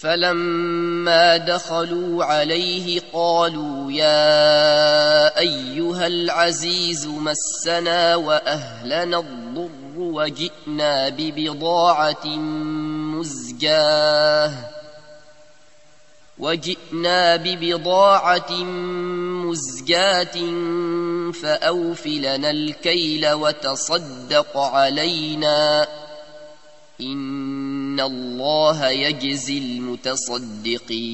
فلما دخلوا عليه قالوا يا أيها العزيز مسنا وأهلنا الضر وجئنا ببضاعة مزجاة فأوف لنا الكيل وتصدق علينا إن الله يجزي المتصدقين.